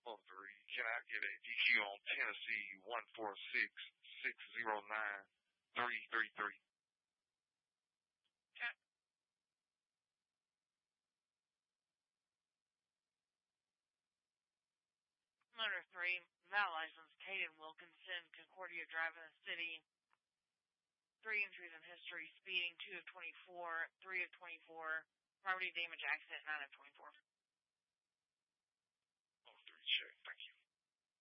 Oh, three. Can I get a DQ on Tennessee 146-609-333? Okay. Motor 3, Val license, Caden Wilkinson, Concordia Drive in the city. 3 entries in history, speeding, 2 of 24, 3 of 24, property damage accident, 9 of 24.